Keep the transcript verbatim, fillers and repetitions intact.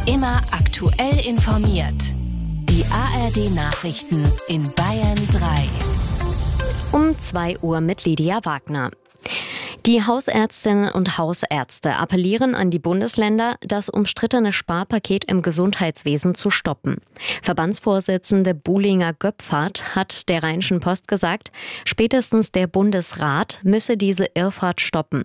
Immer aktuell informiert. Die A R D-Nachrichten in Bayern drei. Um zwei Uhr mit Lydia Wagner. Die Hausärztinnen und Hausärzte appellieren an die Bundesländer, das umstrittene Sparpaket im Gesundheitswesen zu stoppen. Verbandsvorsitzende Buhlinger Göpfert hat der Rheinischen Post gesagt, spätestens der Bundesrat müsse diese Irrfahrt stoppen.